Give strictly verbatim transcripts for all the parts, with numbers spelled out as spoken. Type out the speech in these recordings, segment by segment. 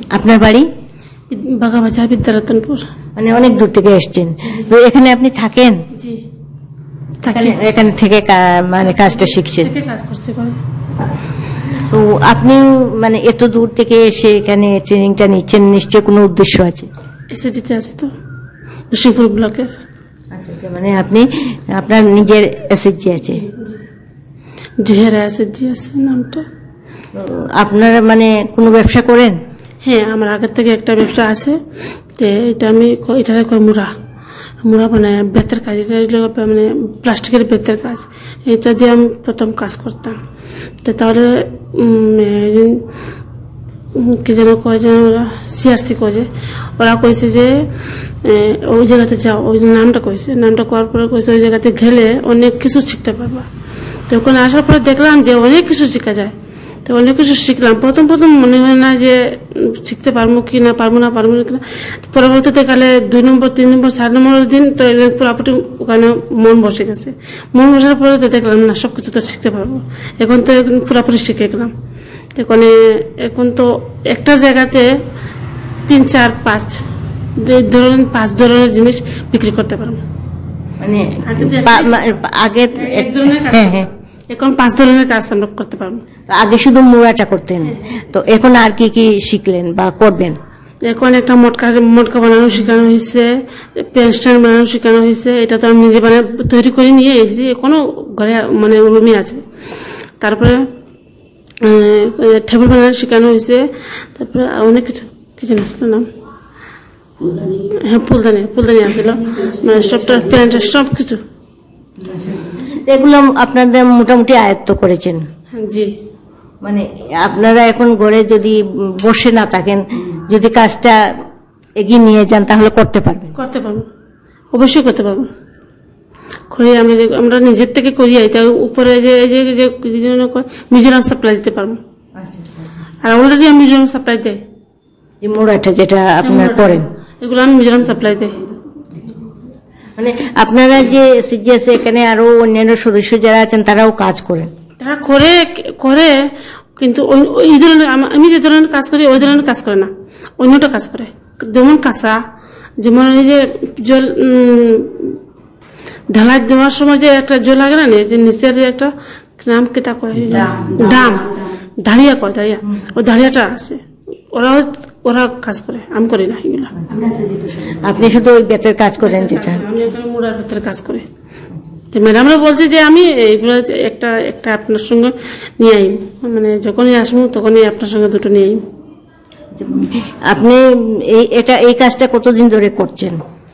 আপনার বাড়ি বাগাবাজার বিদ্যারতনপুর। মানে অনেক দূর থেকে এসছেন, তো এখানে আপনি থাকেন? জি থাকেন, এখানে থেকে মানে কাজটা শিখছেন? কাজ করছে। তো আপনি মানে এত দূর থেকে এসে এখানে ট্রেনিংটা নিচ্ছেন, নিশ্চয়ই কোনো উদ্দেশ্য আছে? এসএসজিতে আছে তো, নরসিংপুর ব্লকের। আচ্ছা আচ্ছা, মানে আপনি আপনার নিজের এসএসজি আছে? জেহেরা এসএসজি আছে নামটা। আপনারা মানে কোনো ব্যবসা করেন? হ্যাঁ, আমার আগের থেকে একটা ব্যবসা আছে, তো এটা আমি এটা কই মুড়া মুড়া মানে বেতের কাজ, এটা মানে প্লাস্টিকের বেতের কাজ, এটা দিয়ে আমি প্রথম কাজ করতাম। তো তাহলে কি যেন কয় যেন ওরা সিআরসি কয়ে, ওরা কইছে যে ওই জায়গাতে যাও, ওই নামটা কইছে, নামটা করার পরে কইছে ওই জায়গাতে গেলে অনেক কিছু শিখতে পারবা। তো ওখানে আসার পরে দেখলাম যে অনেক কিছু শেখা যায়, তো অনেক কিছু শিখলাম। প্রথম প্রথম মনে হয় না যে শিখতে পারবো কি না, পারবো না পারবো না কিনা। পরবর্তীতে কালে দুই নম্বর তিন নম্বর চার নম্বর দিন তো পুরোপুরি ওখানে মন বসে গেছে। মন বসার পরে তো দেখলাম না সব কিছু তো শিখতে পারবো। এখন তো পুরোপুরি শিখে গেলাম। এখানে এখন তো একটা জায়গাতে তিন চার পাঁচ ধরনের পাঁচ ধরনের জিনিস বিক্রি করতে পারবো। মানে আগে এক ধরনের কাজ, এখন পাঁচ ধরনের কাজ আমরা করতে পারবো। আগে শুধু মুড়াটা করতেন, তো এখন আর কি কি শিখলেন বা করবেন? এখন একটা মটকা মটকা বানানো শেখানো হয়েছে, পেন স্ট্যান্ড বানানো শেখানো হয়েছে। এটা তো আমি নিজে বানিয়ে তৈরি করে নিয়ে এসেছি, এখনো ঘরে মানে রুমে আছে। তারপরে টেবিল বানানো শেখানো হয়েছে। তারপরে অনেক কিছু কিছু আসলো নাম, হ্যাঁ ফুলদানি ফুলদানি আসলো, মানে সবটা প্যান্টের সব কিছু। এগুলো আপনাদের মোটামুটি আয়ত্ত করেছেন? জি। মানে আপনারা এখন ঘরে যদি বসে না থাকেন, যদি কাজটা এগিয়ে নিয়ে যান তাহলে করতে পারবেন? করতে পারবো, অবশ্যই করতে পারবো। করি আমি, আমরা নিজের থেকে করি, এটা উপরে যে যে মিজোরাম সাপ্লাই দিতে পারবো। আর অলরেডি আমি মিজোরাম সাপ্লাই দেয়, যে মোড়াটা যেটা আপনারা করেন এগুলো আমি মিজোরাম সাপ্লাই দেয়। মানে আপনারা যে সিজিএস এখানে আরো অন্যান্য সদস্য যারা আছেন তারাও কাজ করেন? তারা করে করে কিন্তু ওই ধরনের আমি যে ধরনের কাজ করি ওই ধরনের কাজ করে না, অন্যটা কাজ করে। যেমন কাঁচা, যেমন এই যে জল ঢালাই দেওয়ার সময় যে একটা জল লাগে না, যে নিচের একটা নাম কেটা কয়, ডাম দাঁড়িয়া কয়, দাঁড়িয়া, ওই দাঁড়িয়াটা আছে, ওরা ওরা কাজ করে, আমি করি না এগুলো। আপনি শুধু ওই বেতের কাজ করেন? যেটা আমি মুড়ার বেতের কাজ করি। ম্যাডামরা বলছে যে আমি এইগুলো একটা একটা আপনার সঙ্গে নিয়ে আইম, মানে যখনই আসবো তখনই আপনার সঙ্গে দুটো নিয়ে আইম। আপনি এই এটা এই কাজটা কতদিন ধরে করছেন?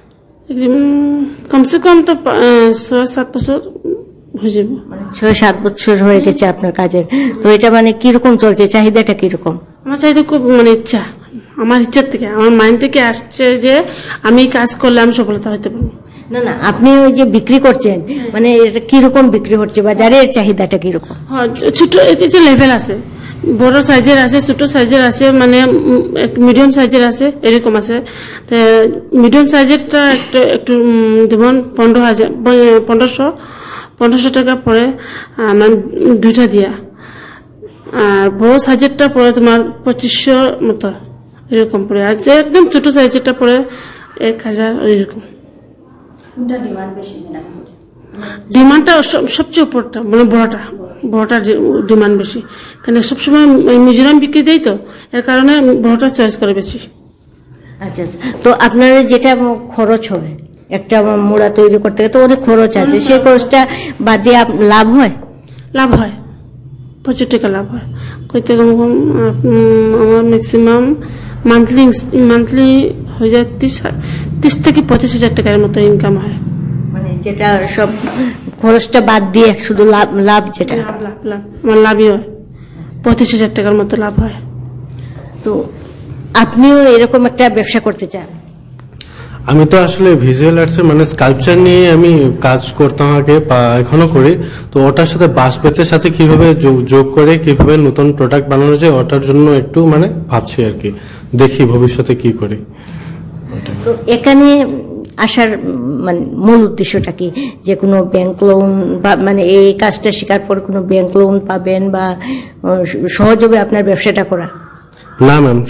কমসে কম তো ছয় সাত বছর হয়ে যাবে। ছয় সাত বছর হয়ে গেছে আপনার কাজের। তো এটা মানে কিরকম চলছে, চাহিদাটা কিরকম? আমার চাহিদা খুব, মানে ইচ্ছা, আমার ইচ্ছার থেকে, আমার মাইন্ড থেকে আসছে যে আমি কাজ করলে আমি সফলতা হতে পারবো। না না, আপনি ওই যে বিক্রি করছেন, মানে এটা কিরকম বিক্রি হচ্ছে, বাজারের চাহিদাটা কিরকম? হ্যাঁ, ছোট এটা লেভেল আছে, বড় সাইজের আছে, ছোট সাইজের আছে, মানে মিডিয়াম সাইজের আছে, এরকম আছে। মিডিয়াম সাইজেরটা একটু একটু যেমন পনেরো হাজার পনেরোশো পনেরোশো টাকা পড়ে আমার দুইটা দিয়া, আর বড় সাইজেরটা পড়ে তোমার পঁচিশশো মতো এরকম পড়ে, আর যে একদম ছোট সাইজেরটা পড়ে এক হাজার এরকম। ডিমান্ডটা সবচেয়ে উপরটা, মানে বড়টা বড়টা ডিমান্ড বেশি, কারণ সবসময় মিজোরাম বিক্রি দেয়, তো এর কারণে বড়টা চয়েস করে বেশি। আচ্ছা, তো আপনার যেটা খরচ হবে একটা মোড়া তৈরি করতে গেলে তো অনেক খরচ আছে, সেই খরচটা বাদ দিয়ে লাভ হয়? লাভ হয়, প্রচুর টাকা লাভ হয়। কইতে কম কম আমার ম্যাক্সিমাম মান্থলি মান্থলি হয়ে যায় তিরিশ তিরিশ থেকে পঁচিশ হাজার টাকার মতো ইনকাম হয়। মানে যেটা সব খরচটা বাদ দিয়ে শুধু লাভ লাভ যেটা লাভ লাভ লাভ আমার লাভই হয়, পঁচিশ হাজার টাকার মতো লাভ হয়। তো আপনিও এরকম একটা ব্যবসা করতে চান? আমি তো আসলে ভিজুয়াল আর্টসের মানে স্কাল্পচার নিয়ে আমি কাজ করতাম আগে, বা এখনো করি। তো ওটার সাথে বাঁশ বেতের সাথে কিভাবে যোগ করে কিভাবে নতুন প্রোডাক্ট বানানো যায় ওটার জন্য একটু মানে ভাবছি আর কি, দেখি ভবিষ্যতে কি করি। তো এখানে আসার মানে মূল উদ্দেশ্যটা কি, যে কোনো ব্যাংক লোন বা মানে এই কাজটা শেখার পর কোনো ব্যাংক লোন পাবেন বা সহজভাবে আপনার ব্যবসাটা করা? না ম্যাম,